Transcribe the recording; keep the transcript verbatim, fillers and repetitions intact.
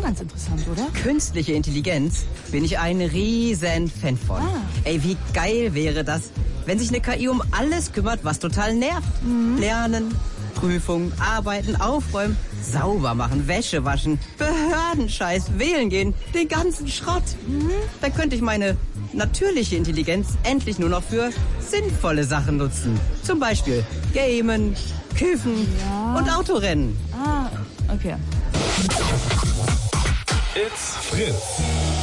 ganz interessant, oder? Künstliche Intelligenz bin ich ein riesen Fan von. Ah. Ey, wie geil wäre das, wenn sich eine K I um alles kümmert, was total nervt. Mhm. Lernen, Prüfungen, arbeiten, aufräumen, sauber machen, Wäsche waschen, Behördenscheiß, wählen gehen, den ganzen Schrott. Mhm. Dann könnte ich meine natürliche Intelligenz endlich nur noch für sinnvolle Sachen nutzen. Zum Beispiel Gamen, Kiffen ja. und Autorennen. Ah, okay. It's Fritz.